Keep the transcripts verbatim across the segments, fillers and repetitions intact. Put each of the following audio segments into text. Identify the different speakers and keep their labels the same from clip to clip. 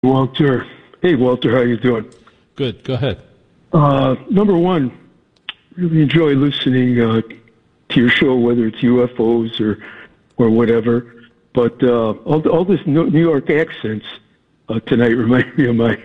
Speaker 1: Walter. Hey, Walter, how you doing?
Speaker 2: Good. Go ahead.
Speaker 1: Uh, number one, really enjoy listening uh, to your show, whether it's U F Os or or whatever. But uh, all, all this New York accents uh, tonight remind me of my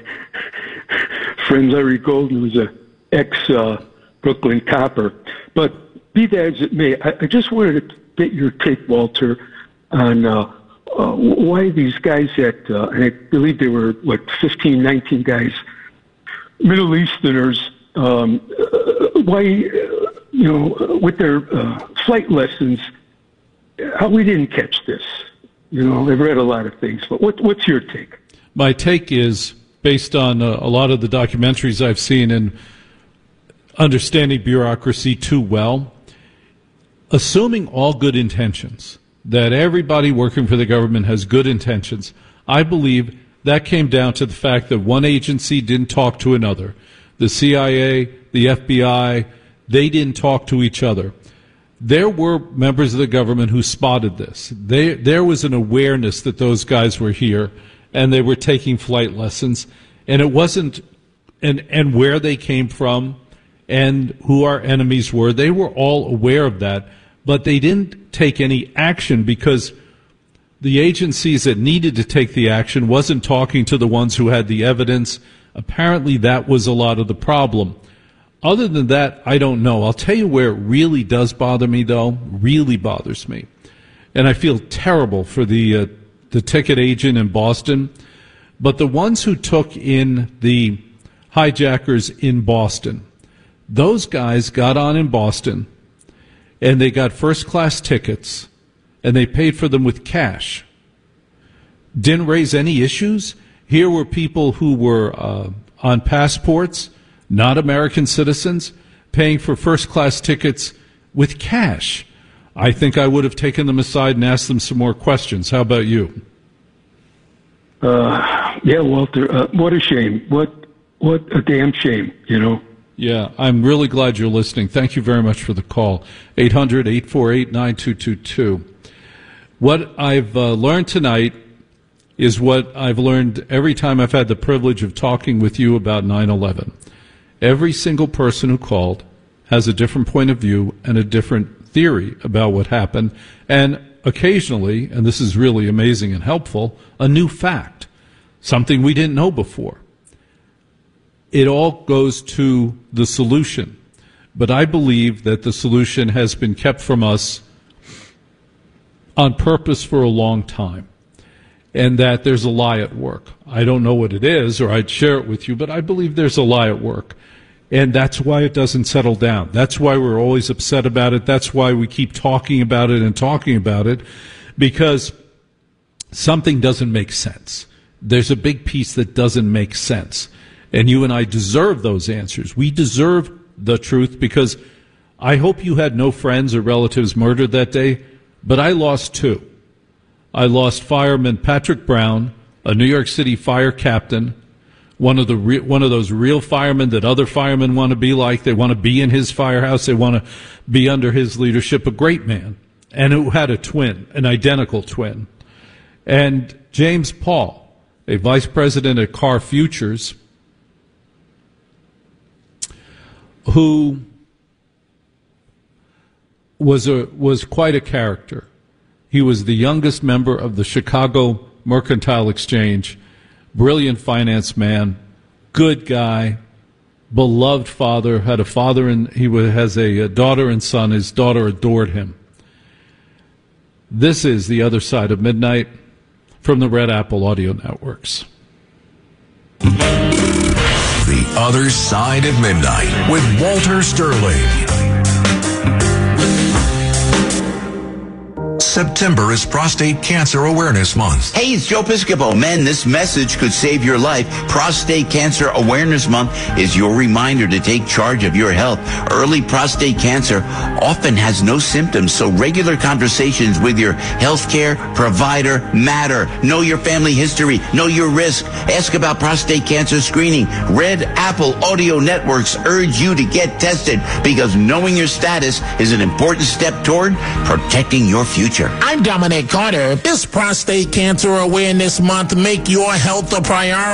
Speaker 1: friend Larry Golden, who's a ex-Brooklyn uh, copper. But be that as it may, I, I just wanted to get your take, Walter, on uh, uh, why these guys at, uh, and I believe they were, what, fifteen, nineteen guys, Middle Easterners, um, uh, why, uh, you know, with their uh, flight lessons, how we didn't catch this. You know, I've read a lot of things, but what, what's your take?
Speaker 2: My take is, based on uh, a lot of the documentaries I've seen and understanding bureaucracy too well, assuming all good intentions, that everybody working for the government has good intentions, I believe that came down to the fact that one agency didn't talk to another. The C I A, the F B I, they didn't talk to each other. There were members of the government who spotted this. They, there was an awareness that those guys were here, and they were taking flight lessons, and it wasn't, and, and where they came from and who our enemies were. They were all aware of that, but they didn't take any action because the agencies that needed to take the action wasn't talking to the ones who had the evidence. Apparently that was a lot of the problem. Other than that, I don't know. I'll tell you where it really does bother me, though, really bothers me. And I feel terrible for the uh, the ticket agent in Boston. But the ones who took in the hijackers in Boston, those guys got on in Boston, and they got first-class tickets, and they paid for them with cash. Didn't raise any issues. Here were people who were uh, on passports, not American citizens, paying for first-class tickets with cash. I think I would have taken them aside and asked them some more questions. How about you?
Speaker 1: Uh, yeah, Walter, uh, what a shame. What what a damn shame, you know.
Speaker 2: Yeah, I'm really glad you're listening. Thank you very much for the call. eight hundred, eight four eight, nine two two two. What I've uh, learned tonight is what I've learned every time I've had the privilege of talking with you about nine eleven. Every single person who called has a different point of view and a different theory about what happened, and occasionally, and this is really amazing and helpful, a new fact, something we didn't know before. It all goes to the solution, but I believe that the solution has been kept from us on purpose for a long time, and that there's a lie at work. I don't know what it is, or I'd share it with you, but I believe there's a lie at work. And that's why it doesn't settle down. That's why we're always upset about it. That's why we keep talking about it and talking about it, because something doesn't make sense. There's a big piece that doesn't make sense. And you and I deserve those answers. We deserve the truth, because I hope you had no friends or relatives murdered that day, but I lost two. I lost fireman Patrick Brown, a New York City fire captain, one of the re- one of those real firemen that other firemen want to be like. They want to be in his firehouse. They want to be under his leadership. A great man, and who had a twin, an identical twin. And James Paul, a vice president at Car Futures, who was a was quite a character. He was the youngest member of the Chicago Mercantile Exchange, brilliant finance man, good guy, beloved father, had a father and he has a, a daughter and son. His daughter adored him. This is The Other Side of Midnight from the Red Apple Audio Networks.
Speaker 3: The Other Side of Midnight with Walter Sterling. September is Prostate Cancer Awareness Month.
Speaker 4: Hey, it's Joe Piscopo. Man, this message could save your life. Prostate Cancer Awareness Month is your reminder to take charge of your health. Early prostate cancer often has no symptoms, so regular conversations with your healthcare provider matter. Know your family history. Know your risk. Ask about prostate cancer screening. Red Apple Audio Networks urge you to get tested, because knowing your status is an important step toward protecting your future. cancer.
Speaker 5: I'm Dominic Carter. This Prostate Cancer Awareness Month, make your health a priority.